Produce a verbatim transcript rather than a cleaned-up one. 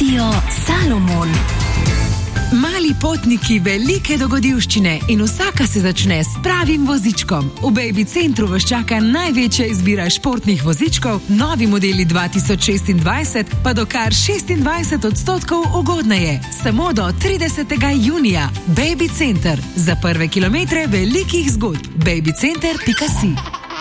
Radio Salomon. Mali potniki, velike dogodivščine in vsaka se začne s pravim vozičkom. V Baby Centru vas čaka največja izbira športnih vozičkov, novi modeli dva tisoč šestindvajset pa do kar šestindvajset odstotkov ugodneje. Samo do tridesetega junija. Baby Center. Za prve kilometre velikih zgodb. baby center pika si.